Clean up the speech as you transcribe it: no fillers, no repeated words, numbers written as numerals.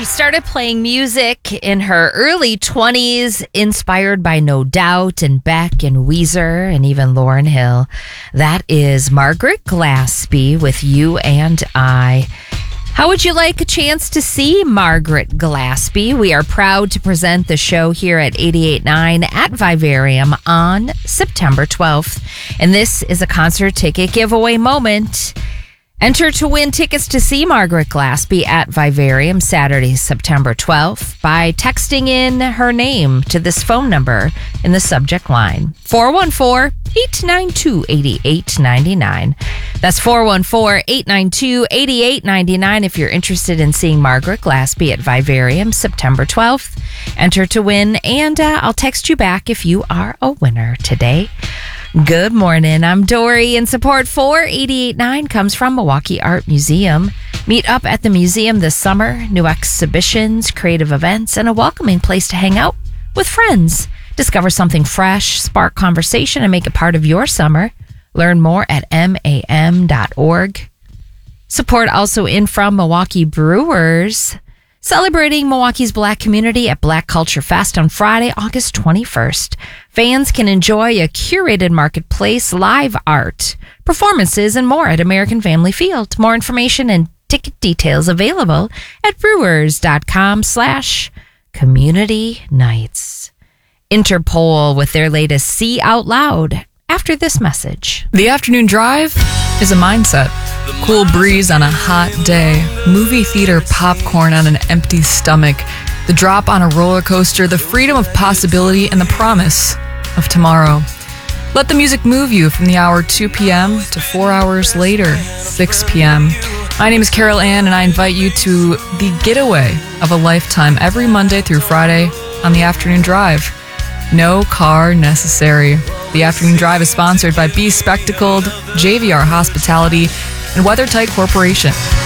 started playing music in her early 20s, inspired by No Doubt and Beck and Weezer and even Lauryn Hill. That is Margaret Glaspie with You and I. How would you like a chance to see Margaret Glaspie? We are proud to present the show here at 88.9 at Vivarium on September 12th. And this is a concert ticket giveaway moment. Enter to win tickets to see Margaret Glaspie at Vivarium Saturday, September 12th by texting in her name to this phone number in the subject line, 414-892-8899. That's 414-892-8899 if you're interested in seeing Margaret Glaspie at Vivarium September 12th. Enter to win, and I'll text you back if you are a winner today. Good morning. I'm Dory, and support for 88.9 comes from Milwaukee Art Museum. Meet up at the museum this summer. New exhibitions, creative events, and a welcoming place to hang out with friends. Discover something fresh, spark conversation, and make it part of your summer. Learn more at mam.org. Support also in from Milwaukee Brewers, celebrating Milwaukee's Black community at Black Culture Fest on Friday, August 21st. Fans can enjoy a curated marketplace, live art, performances, and more at American Family Field. More information and ticket details available at brewers.com/community nights. Interpol with their latest See Out Loud after this message. The afternoon drive is a mindset. Cool breeze on a hot day, movie theater popcorn on an empty stomach, the drop on a roller coaster, the freedom of possibility, and the promise of tomorrow. Let the music move you from the hour 2 p.m. to 4 hours later, 6 p.m. My name is Carol Ann, and I invite you to the getaway of a lifetime every Monday through Friday on the afternoon drive. No car necessary. The afternoon drive is sponsored by Be Spectacled, JVR Hospitality, and WeatherTight Corporation.